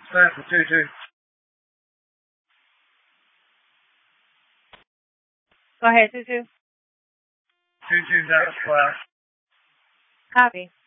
Clear for 2-2. Go ahead, 2-2. 2-2, that's clear. Copy.